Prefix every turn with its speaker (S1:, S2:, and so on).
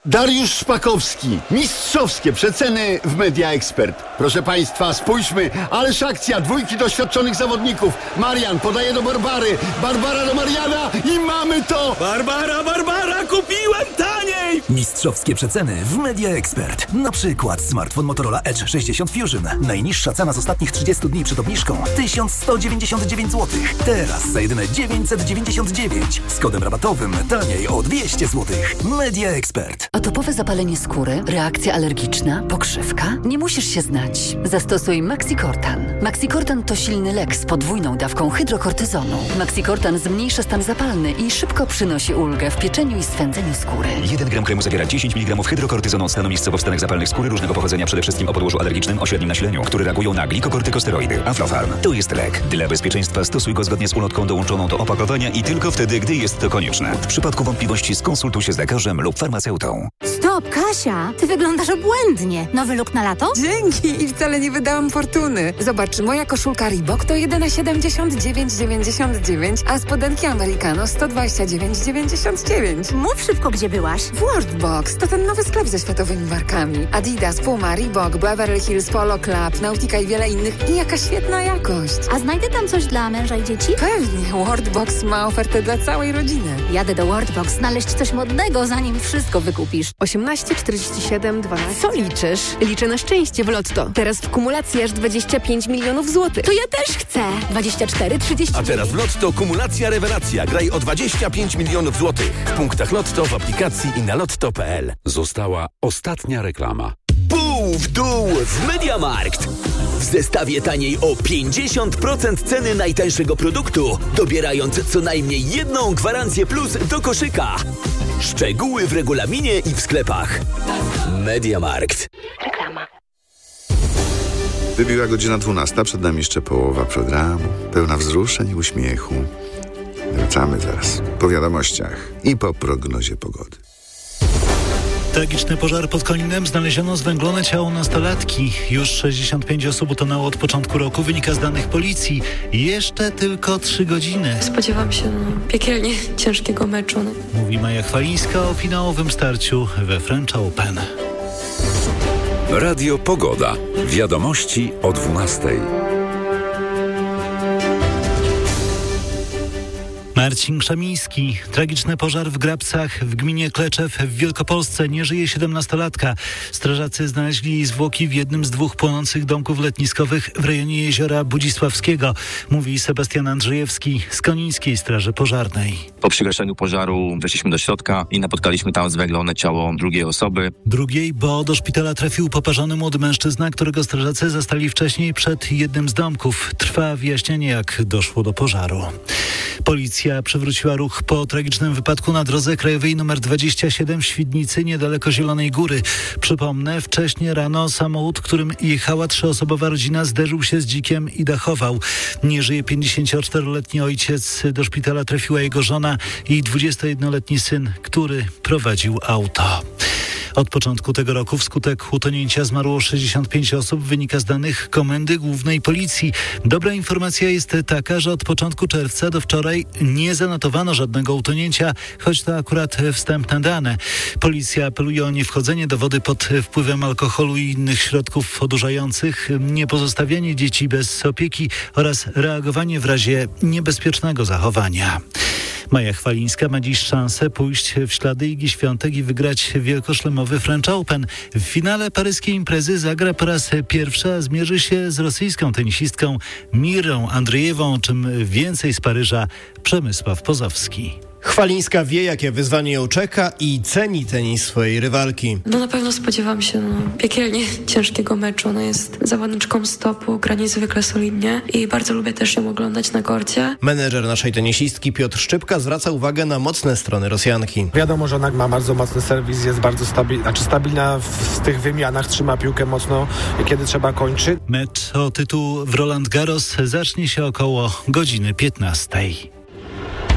S1: Dariusz Szpakowski. Mistrzowskie przeceny w Media Expert. Proszę Państwa, spójrzmy, ależ akcja, dwójki doświadczonych zawodników. Marian podaje do Barbary, Barbara do Mariana i mamy to!
S2: Barbara, kupiłem taniej!
S3: Mistrzowskie przeceny w Media Expert. Na przykład smartfon Motorola Edge 60 Fusion. Najniższa cena z ostatnich 30 dni przed obniżką 1199 zł. Teraz za jedyne 999. Z kodem rabatowym taniej o 200 zł. Media Expert.
S4: Atopowe zapalenie skóry, reakcja alergiczna, pokrzywka? Nie musisz się znać. Zastosuj Maxicortan. Maxicortan to silny lek z podwójną dawką hydrokortyzonu. Maxicortan zmniejsza stan zapalny i szybko przynosi ulgę w pieczeniu i swędzeniu skóry.
S5: 1 gram kremu zawiera 10 mg hydrokortyzonu stanu miejscowo w stanach zapalnych skóry różnego pochodzenia, przede wszystkim o podłożu alergicznym o średnim nasileniu, które reagują na glikokortykosteroidy. Aflofarm to jest lek. Dla bezpieczeństwa stosuj go zgodnie z ulotką dołączoną do opakowania i tylko wtedy, gdy jest to konieczne. W przypadku wątpliwości skonsultuj się z lekarzem lub farmaceutą.
S6: Stop, Kasia! Ty wyglądasz obłędnie. Nowy look na lato?
S7: Dzięki! I wcale nie wydałam fortuny. Zobacz, moja koszulka Reebok to jedyne 79,99, a spodenki Americano 129,99.
S6: Mów szybko, gdzie byłaś.
S7: W Worldbox to ten nowy sklep ze światowymi markami. Adidas, Puma, Reebok, Beverly Hills, Polo Club, Nautica i wiele innych. I jaka świetna jakość.
S6: A znajdę tam coś dla męża i dzieci?
S7: Pewnie. Worldbox ma ofertę dla całej rodziny.
S6: Jadę do Worldbox znaleźć coś modnego, zanim wszystko wykupisz.
S8: 18 47 12. Co liczysz? Liczę na szczęście w Lotto. Teraz w kumulacji aż 25 milionów złotych.
S6: To ja też chcę. 24, 30.
S2: A teraz w Lotto kumulacja rewelacja. Graj o 25 milionów złotych. W punktach Lotto, w aplikacji i na lotto.pl.
S9: Została ostatnia reklama.
S10: Pół w dół w MediaMarkt. W zestawie taniej o 50% ceny najtańszego produktu, dobierając co najmniej jedną gwarancję plus do koszyka. Szczegóły w regulaminie i w sklepach. MediaMarkt.
S8: Reklama.
S11: Wybiła godzina 12, przed nami jeszcze połowa programu, pełna wzruszeń i uśmiechu. Wracamy zaraz po wiadomościach i po prognozie pogody.
S12: Tragiczny pożar pod Koninem. Znaleziono zwęglone ciało nastolatki. Już 65 osób utonęło od początku roku. Wynika z danych policji. Jeszcze tylko 3 godziny.
S13: Spodziewam się piekielnie ciężkiego meczu.
S12: Mówi Maja Chwalińska o finałowym starciu we French Open.
S9: Radio Pogoda. Wiadomości o 12:00.
S12: Marcin Krzemiński. Tragiczny pożar w Grabcach w gminie Kleczew w Wielkopolsce. Nie żyje 17-latka. Strażacy znaleźli zwłoki w jednym z 2 płonących domków letniskowych w rejonie jeziora Budzisławskiego. Mówi Sebastian Andrzejewski z Konińskiej Straży Pożarnej.
S14: Po przygaszeniu pożaru weszliśmy do środka i napotkaliśmy tam zwęglone ciało drugiej osoby.
S12: Drugiej, bo do szpitala trafił poparzony młody mężczyzna, którego strażacy zastali wcześniej przed jednym z domków. Trwa wyjaśnienie, jak doszło do pożaru. Policja przywróciła ruch po tragicznym wypadku na drodze krajowej nr 27 w Świdnicy, niedaleko Zielonej Góry. Przypomnę, wcześniej rano samochód, którym jechała 3-osobowa rodzina, zderzył się z dzikiem i dachował. Nie żyje 54-letni ojciec. Do szpitala trafiła jego żona i 21-letni syn, który prowadził auto. Od początku tego roku wskutek utonięcia zmarło 65 osób, wynika z danych Komendy Głównej Policji. Dobra informacja jest taka, że od początku czerwca do wczoraj nie zanotowano żadnego utonięcia, choć to akurat wstępne dane. Policja apeluje o niewchodzenie do wody pod wpływem alkoholu i innych środków odurzających, niepozostawianie dzieci bez opieki oraz reagowanie w razie niebezpiecznego zachowania. Maja Chwalińska ma dziś szansę pójść w ślady Igi Świątek i wygrać wielkoszlemowy French Open. W finale paryskiej imprezy zagra po raz pierwszy, a zmierzy się z rosyjską tenisistką Mirą Andrzejewą. Czym więcej z Paryża, Przemysław Pozowski.
S15: Chwalińska wie, jakie wyzwanie ją czeka i ceni tenis swojej rywalki.
S13: Na pewno spodziewam się piekielnie ciężkiego meczu. Ona jest zawodniczką stopu, gra niezwykle solidnie i bardzo lubię też ją oglądać na korcie.
S15: Menedżer naszej tenisistki Piotr Szczypka zwraca uwagę na mocne strony Rosjanki.
S16: Wiadomo, że ona ma bardzo mocny serwis, jest bardzo stabilna w tych wymianach, trzyma piłkę mocno, kiedy trzeba kończy.
S12: Mecz o tytuł w Roland Garros zacznie się około godziny 15.